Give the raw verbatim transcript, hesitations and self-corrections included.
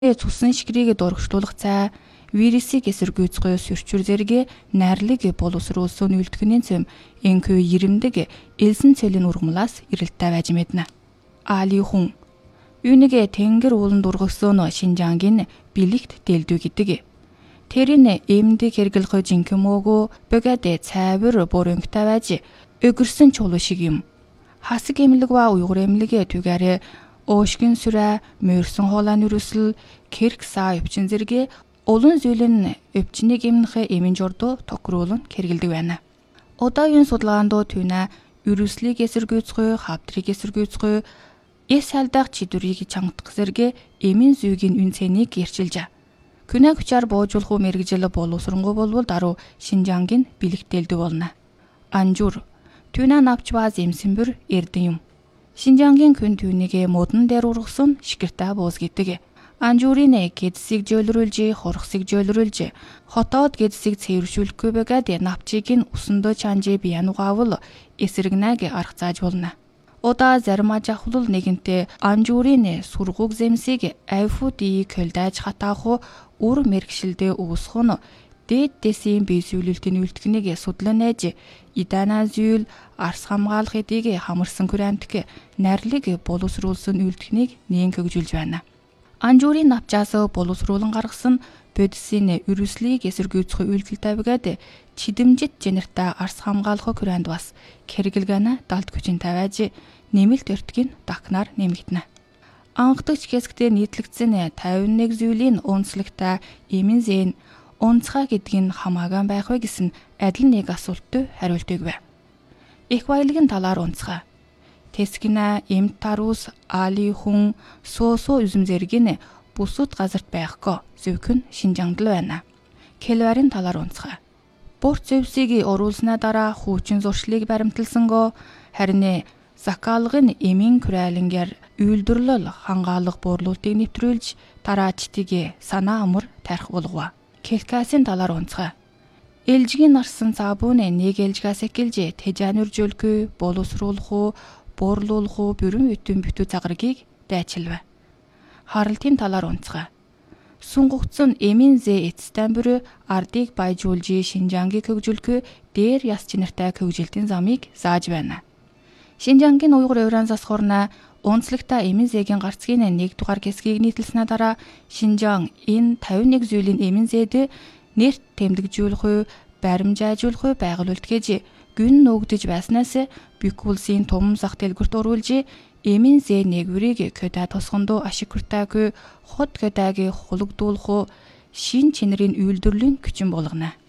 Цусан шигрийг дурагчлуулах цай вирусыг эсэргүүцгөө сөрчүр зэрэг найрлаг боловсруулсан үйлдэхний цэм энхүү ирэмдэг элсэн цэлийн ургамлаас ирэлттэй байж мэднэ. Али хүн үүнийгээ тэнгэр ууланд ургагсан Шинжангийн бэлэгт дэлдүү гэдэг. Тэрийн эмдэг хэрэглэх жинхэнэ мөөгөө бөгөөд цайвар борөнгөтэй байж өгөрсөн чулуу шиг юм. Хасаг эмнэлэг ба уйгур эмнэлэг түгээрээ оошгин сүрэ мөрсөн хоолойн өрөсөл кэрк саа өвчин зэрэг улан зүйлэн өвчнийг эмнэх эмийн журдуу тохируулан хэрэгэлдэг байна. Одоогийн судалгаанд түүнэ өрөслийг эсэргүүцгөө, хавдрыг эсэргүүцгөө, эс халдах чидүрийг чангадах зэрэг эмийн зүйгийн үн цэнийг ярьчилж. Күнэ хүчээр боожуулах мэрэгжил боловсронгуй болвол даруй Шинжангийн бэлэгтэлдэг болно. Анжуур түүнэ навч ба зэмсэмбэр эрдэн юм. Шинжангийн күн түүнийг модон дээр ургасан шигэртэй бууз гэдэг. Анжуурын гэдсийг жөөлрүүлж, хурхсыг жөөлрүүлж, хотоод гэдсийг цэвэршүүлэхгүй байгаад навчийг нь усандөө чанжи биянугаавал эсрэгнэг арга зааж болно. Удаа зарим аж ахуйл нэгэнтээ анжуурын сургууг зэмсийг айфуди көлдэж хатаах үр мэрэгшилдээ уусах нь дээд дэсийн бие сүүлэлтийн үйлдэхнийг судлан нээж идана зүүл арс хамгаалах эдийг хамарсан күрэмтг найрлаг боловсруулсан үйлдэхнийг нээн хөгжүүлж байна. Анжуурын навчаас боловсруулан гаргасан бодисын өрөслийг эсэргүүцэх үйлдэлтэй байгаад чидэмжит жанртай арс хамгаалах күрэнд бас хэрэгэлгэнэ далд хүчинтэй байж нэмэлт өртгийг дахнаар нэмэгдэнэ. Анхдагч хэсэгтээ нийтлэгдсэн тавин нэг зүйлийн онцлогтой эмийн зэн онцгой гэдэг нь хамаагүй байх вэ гэсэн адил нэг асуултад хариултыг бай. Их баялагын талаар онцгой. Тэсгинэ эм тарус али хүн соосо үзм зэрэг нь бусад газарт байхгүй зөвхөн Шинжангд л байна. Келварын талаар онцгой. Бурт зэвсийг оруулснаа дараа хүүчин зуршлыг баримталсанго харин закалгын эмийн күрэлэнгээр үйлдвэрлэл хангаалга буурлуултыг нэвтрүүлж тараачтыг санаа амар тарих болгоо. Келкасын талаар онцгой. Элжгийн нарсан сабун нэг элжгээс эхэлж тэжаанүржүүлэхгүй боловсруулах уу буурлуулах уу бүрэн бүтэн бүтүү цагрыг дайчилвэ. Харалтын талаар онцгой. Сунгугцсан эмийн зэ эцстэн бүр ардыг баяжуулж Шинжангийг хөгжүүлэх дээр яс чинартай хөгжилтийн замыг зааж байна. Шинжангийн уйгур евран засхорна онцлогтой эмийн зэгийн гарцгийн нэг дугаар хэсгийг нийтлснээ дараа Шинжан энэ тавин нэг зүйлийн эмийн зэд нэрт тэмдэгжүүлэх үе, баримжаажуулах үе байгуулалт гэж гүн нөгдөж байснаас Бюкулсын том зах дэлгүрт оруулж эмийн зэ нэгврийг көдө тосгондоо ашиг хүртээгүй хот көдөг хулгдуулах шин чинэрийн үйлдвэрлэлийн хүчин болгоно.